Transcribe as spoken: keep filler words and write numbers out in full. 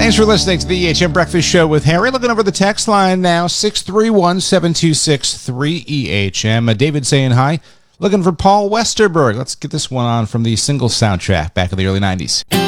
Thanks for listening to the E H M Breakfast Show with Harry. Looking over the text line now, six three one, seven two six, three E H M. Uh, David saying hi. Looking for Paul Westerberg. Let's get this one on from the single soundtrack back in the early nineties.